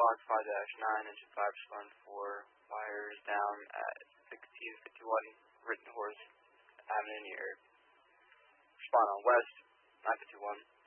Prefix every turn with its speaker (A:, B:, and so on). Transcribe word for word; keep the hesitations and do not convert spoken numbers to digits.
A: Box five dash nine, engine five, respond for wires down at sixteen fifty-one Rittenhorst Avenue near, respond on west, nine fifty-one.